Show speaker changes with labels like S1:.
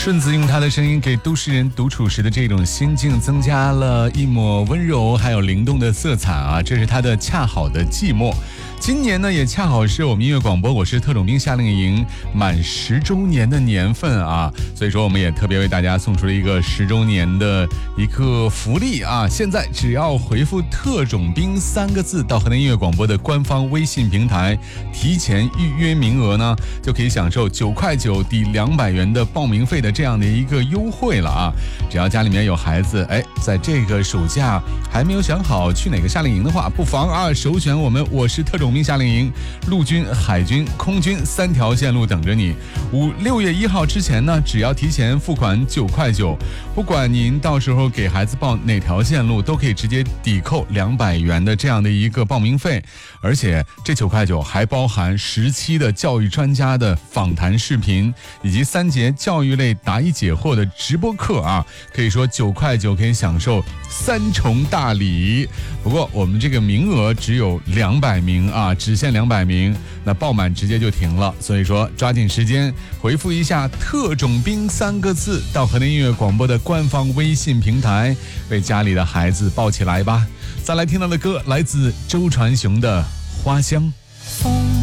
S1: 顺子用他的声音给都市人独处时的这种心境增加了一抹温柔还有灵动的色彩啊，这是他的恰好的寂寞。今年呢也恰好是我们音乐广播我是特种兵夏令营满10周年的年份啊，所以说我们也特别为大家送出了一个10周年的一个福利啊，现在只要回复特种兵3个字到河南音乐广播的官方微信平台提前预约名额呢，就可以享受9块9抵200元的报名费的这样的一个优惠了啊。只要家里面有孩子，在这个暑假还没有想好去哪个夏令营的话，不妨啊首选我是特种兵夏令营，陆军、海军、空军3条线路等着你。6月1号之前呢，只要提前付款9块9，不管您到时候给孩子报哪条线路，都可以直接抵扣200元的这样的一个报名费，而且这9块9还包含10期的教育专家的访谈视频，以及3节教育类答疑解惑的直播课啊，可以说9块9可以享受3重大礼。不过我们这个名额只有200名啊，只限200名，那报满直接就停了，所以说抓紧时间回复一下特种兵3个字到河南音乐广播的官方微信平台，为家里的孩子抱起来吧。再来听到的歌来自周传雄的《花香》。